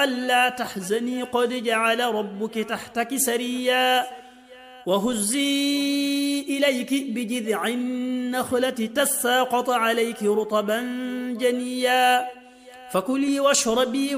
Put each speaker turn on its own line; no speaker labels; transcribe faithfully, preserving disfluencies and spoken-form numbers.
ألا تحزني قد جعل ربك تحتك سريا وهزي إليك بجذع النخلة تساقط عليك رطبا جنيا فكلي واشربي